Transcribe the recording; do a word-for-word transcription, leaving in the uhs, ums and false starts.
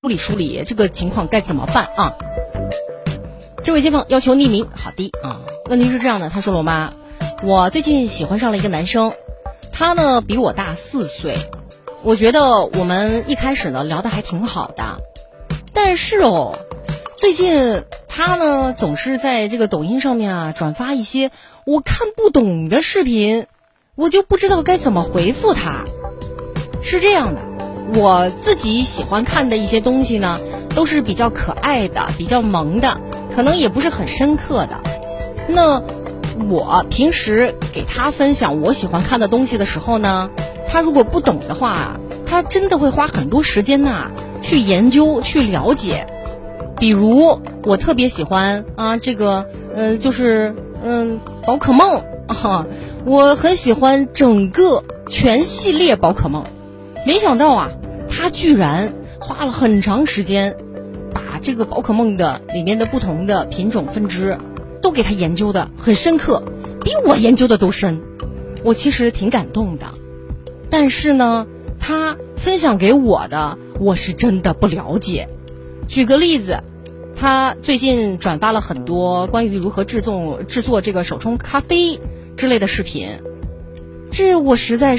梳理梳理这个情况该怎么办啊？这位街坊要求匿名，好的啊。问题是这样的，他说：“罗妈，我最近喜欢上了一个男生，他呢比我大四岁，我觉得我们一开始呢聊得还挺好的，但是哦，最近他呢总是在这个抖音上面啊转发一些我看不懂的视频，我就不知道该怎么回复他。是这样的。”我自己喜欢看的一些东西呢，都是比较可爱的，比较萌的，可能也不是很深刻的。那我平时给他分享我喜欢看的东西的时候呢，他如果不懂的话，他真的会花很多时间呐去研究去了解。比如我特别喜欢啊这个呃就是嗯宝可梦啊，我很喜欢整个全系列宝可梦。没想到啊，他居然花了很长时间，把这个宝可梦的里面的不同的品种分支都给他研究的很深刻，比我研究的都深。我其实挺感动的，但是呢，他分享给我的，我是真的不了解。举个例子，他最近转发了很多关于如何制作制作这个手冲咖啡之类的视频，这我实在